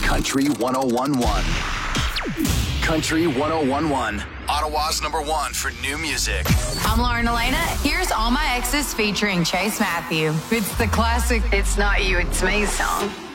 Country 1011. Country 1011. Ottawa's #1 for new music. I'm Lauren Elena. Here's All My Exes featuring Chase Matthew. It's the classic It's Not You, It's Me song.